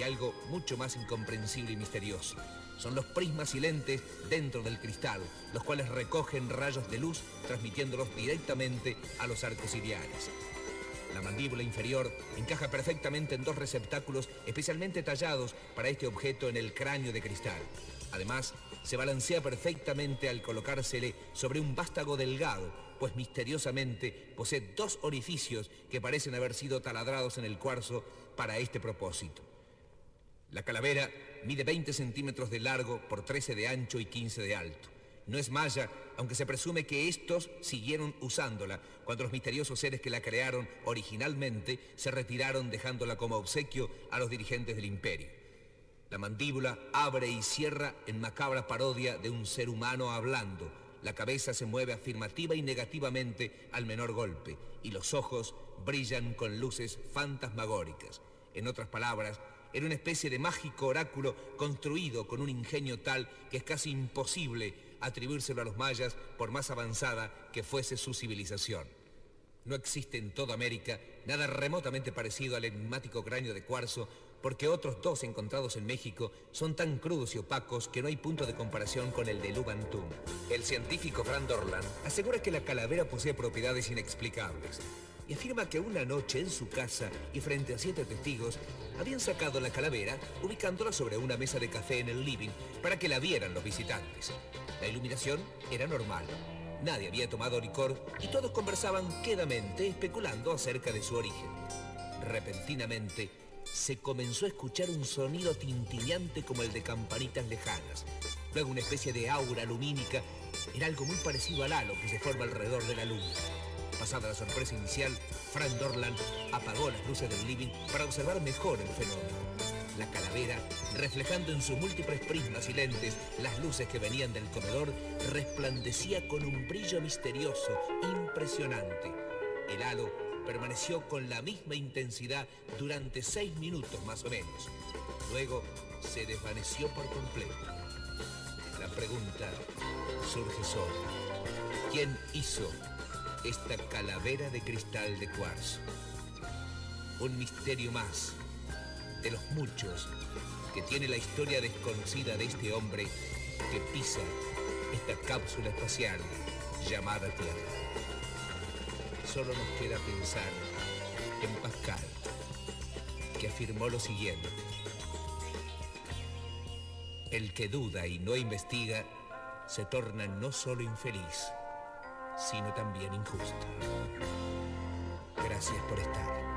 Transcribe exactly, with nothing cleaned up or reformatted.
y algo mucho más incomprensible y misterioso. Son los prismas y lentes dentro del cristal, los cuales recogen rayos de luz transmitiéndolos directamente a los arcos iliares. La mandíbula inferior encaja perfectamente en dos receptáculos especialmente tallados para este objeto en el cráneo de cristal. Además, se balancea perfectamente al colocársele sobre un vástago delgado, pues misteriosamente posee dos orificios que parecen haber sido taladrados en el cuarzo para este propósito. La calavera mide veinte centímetros de largo por trece de ancho y quince de alto. No es maya, aunque se presume que estos siguieron usándola cuando los misteriosos seres que la crearon originalmente se retiraron dejándola como obsequio a los dirigentes del imperio. La mandíbula abre y cierra en macabra parodia de un ser humano hablando. La cabeza se mueve afirmativa y negativamente al menor golpe y los ojos brillan con luces fantasmagóricas. En otras palabras, era una especie de mágico oráculo construido con un ingenio tal que es casi imposible atribuírselo a los mayas por más avanzada que fuese su civilización. No existe en toda América nada remotamente parecido al enigmático cráneo de cuarzo, porque otros dos encontrados en México son tan crudos y opacos que no hay punto de comparación con el de Lubantum. El científico Frank Dorland asegura que la calavera posee propiedades inexplicables y afirma que una noche en su casa y frente a siete testigos habían sacado la calavera ubicándola sobre una mesa de café en el living para que la vieran los visitantes. La iluminación era normal. Nadie había tomado licor y todos conversaban quedamente especulando acerca de su origen. Repentinamente se comenzó a escuchar un sonido tintineante como el de campanitas lejanas. Luego una especie de aura lumínica. Era algo muy parecido al halo que se forma alrededor de la luna. Pasada la sorpresa inicial, Frank Dorland apagó las luces del living para observar mejor el fenómeno. La calavera, reflejando en sus múltiples prismas y lentes las luces que venían del comedor, resplandecía con un brillo misterioso, impresionante. El halo permaneció con la misma intensidad durante seis minutos más o menos. Luego se desvaneció por completo. La pregunta surge sola. ¿Quién hizo esta calavera de cristal de cuarzo? Un misterio más de los muchos que tiene la historia desconocida de este hombre que pisa esta cápsula espacial llamada Tierra. Solo nos queda pensar en Pascal, que afirmó lo siguiente: el que duda y no investiga se torna no solo infeliz, sino también injusto. Gracias por estar.